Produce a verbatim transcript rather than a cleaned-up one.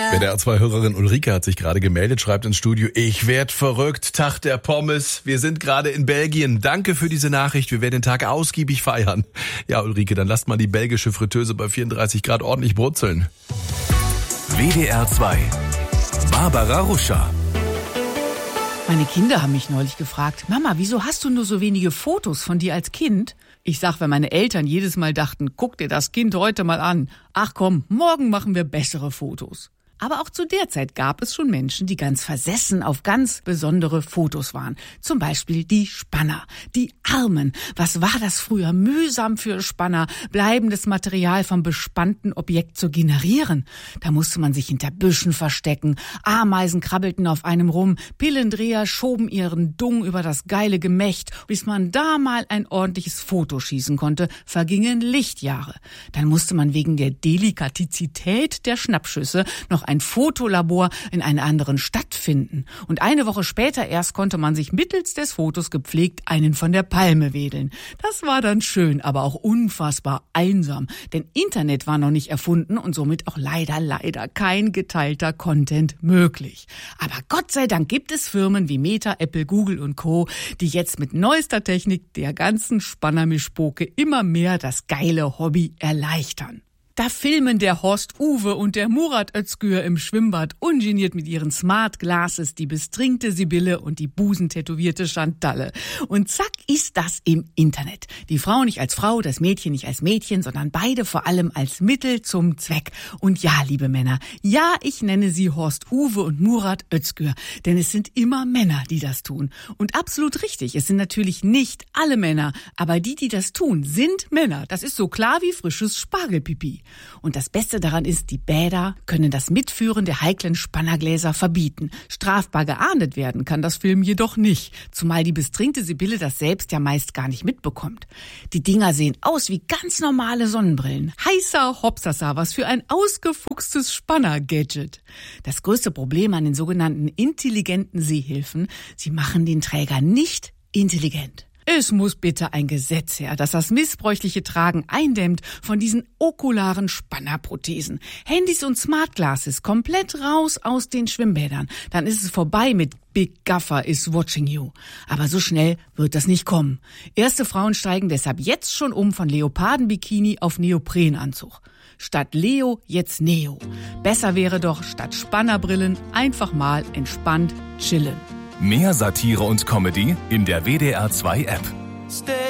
W D R zwei Hörerin Ulrike hat sich gerade gemeldet, schreibt ins Studio, ich werd verrückt, Tag der Pommes, wir sind gerade in Belgien, danke für diese Nachricht, wir werden den Tag ausgiebig feiern. Ja, Ulrike, dann lasst mal die belgische Fritteuse bei vierunddreißig Grad ordentlich brutzeln. W D R zwei. Barbara Ruscher. Meine Kinder haben mich neulich gefragt, Mama, wieso hast du nur so wenige Fotos von dir als Kind? Ich sag, wenn meine Eltern jedes Mal dachten, guck dir das Kind heute mal an. Ach komm, morgen machen wir bessere Fotos. Aber auch zu der Zeit gab es schon Menschen, die ganz versessen auf ganz besondere Fotos waren. Zum Beispiel die Spanner, die Armen. Was war das früher mühsam für Spanner, bleibendes Material vom bespannten Objekt zu generieren? Da musste man sich hinter Büschen verstecken, Ameisen krabbelten auf einem rum, Pillendreher schoben ihren Dung über das geile Gemächt. Bis man da mal ein ordentliches Foto schießen konnte, vergingen Lichtjahre. Dann musste man wegen der Delikatizität der Schnappschüsse noch ein Fotolabor in einer anderen Stadt finden. Und eine Woche später erst konnte man sich mittels des Fotos gepflegt einen von der Palme wedeln. Das war dann schön, aber auch unfassbar einsam. Denn Internet war noch nicht erfunden und somit auch leider, leider kein geteilter Content möglich. Aber Gott sei Dank gibt es Firmen wie Meta, Apple, Google und Co., die jetzt mit neuester Technik der ganzen Spannermischpoke immer mehr das geile Hobby erleichtern. Da filmen der Horst Uwe und der Murat Özgür im Schwimmbad ungeniert mit ihren Smart Glasses die bestrinkte Sibylle und die busentätowierte Chantalle. Und zack ist das im Internet. Die Frau nicht als Frau, das Mädchen nicht als Mädchen, sondern beide vor allem als Mittel zum Zweck. Und ja, liebe Männer, ja, ich nenne sie Horst Uwe und Murat Özgür, denn es sind immer Männer, die das tun. Und absolut richtig, es sind natürlich nicht alle Männer, aber die, die das tun, sind Männer. Das ist so klar wie frisches Spargelpipi. Und das Beste daran ist, die Bäder können das Mitführen der heiklen Spannergläser verbieten. Strafbar geahndet werden kann das Film jedoch nicht, zumal die bestrinkte Sibylle das selbst ja meist gar nicht mitbekommt. Die Dinger sehen aus wie ganz normale Sonnenbrillen. Heißer Hopsasa, was für ein ausgefuchstes Spanner-Gadget. Das größte Problem an den sogenannten intelligenten Seehilfen, sie machen den Träger nicht intelligent. Es muss bitte ein Gesetz her, das das missbräuchliche Tragen eindämmt von diesen okularen Spannerprothesen. Handys und Smart Glasses komplett raus aus den Schwimmbädern. Dann ist es vorbei mit Big Gaffer is watching you. Aber so schnell wird das nicht kommen. Erste Frauen steigen deshalb jetzt schon um von Leopardenbikini auf Neoprenanzug. Statt Leo jetzt Neo. Besser wäre doch statt Spannerbrillen einfach mal entspannt chillen. Mehr Satire und Comedy in der W D R zwei App.